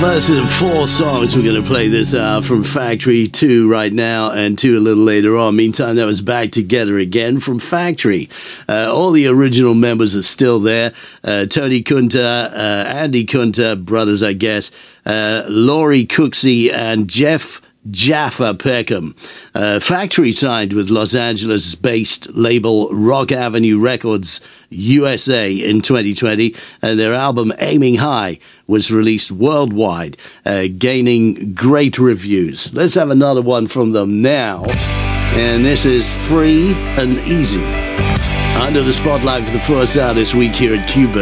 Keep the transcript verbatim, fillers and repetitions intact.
First of four songs we're going to play this hour from Factory, two right now and two a little later on. Meantime, that was Back Together Again from Factory. Uh, all the original members are still there. Uh, Tony Kunta, uh, Andy Kunta, brothers, I guess, uh, Laurie Cooksey and Jeff Jaffa Peckham. Uh, Factory signed with Los Angeles-based label Rock Avenue Records U S A in twenty twenty, and their album Aiming High was released worldwide, uh, gaining great reviews. Let's have another one from them now, and this is Free and Easy. Under the spotlight for the first hour this week here at Cuba.